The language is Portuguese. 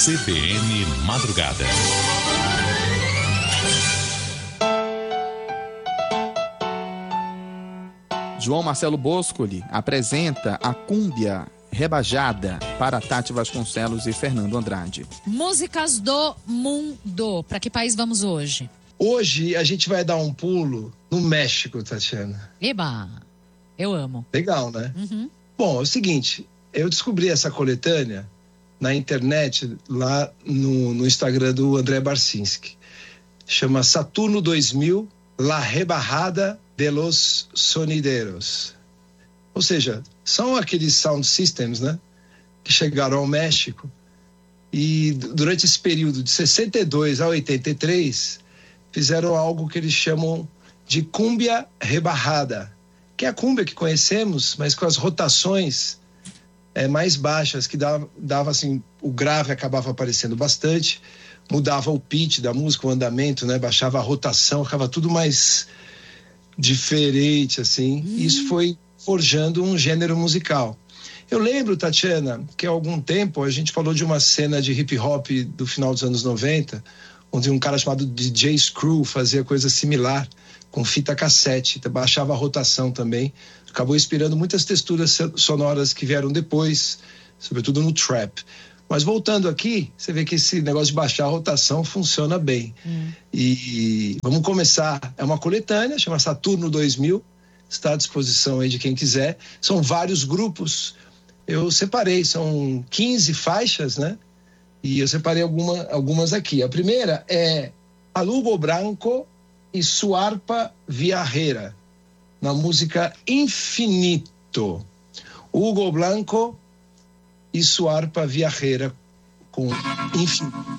CBN Madrugada. João Marcelo Boscoli apresenta a Cúmbia Rebajada para Tati Vasconcelos e Fernando Andrade. Músicas do mundo. Para que país vamos hoje? Hoje a gente vai dar um pulo no México, Tatiana. Eba! Eu amo. Legal, né? Uhum. Bom, é o seguinte, eu descobri essa coletânea na internet, lá no Instagram do André Barcinski. Chama Saturno 2000, La Rebajada de los Sonideros. Ou seja, são aqueles sound systems, né? Que chegaram ao México e durante esse período de 62 a 83 fizeram algo que eles chamam de Cúmbia Rebajada, que é a cúmbia que conhecemos, mas com as rotações mais baixas, que dava assim, o grave acabava aparecendo bastante, mudava o pitch da música, o andamento, né? Baixava a rotação, ficava tudo mais diferente, assim. Isso foi forjando um gênero musical. Eu lembro, Tatiana, que há algum tempo a gente falou de uma cena de hip hop do final dos anos 90, onde um cara chamado DJ Screw fazia coisa similar, com fita cassete, baixava a rotação também, acabou inspirando muitas texturas sonoras que vieram depois, sobretudo no trap. Mas voltando aqui, você vê que esse negócio de baixar a rotação funciona bem. E vamos começar, é uma coletânea, chama Saturno 2000, está à disposição aí de quem quiser. São vários grupos, eu separei, são 15 faixas, né? E eu separei algumas aqui. A primeira é a Hugo Blanco e sua harpa viajera, na música Infinito. Hugo Blanco e sua harpa viajera com Infinito.